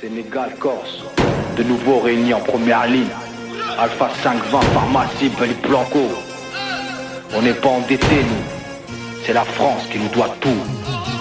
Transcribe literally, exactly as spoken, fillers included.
Sénégal, Corse, de nouveau réunis en première ligne. Alpha cinq vingt, Pharmacie, Belly Blanco. On n'est pas endettés, nous. C'est la France qui nous doit tout.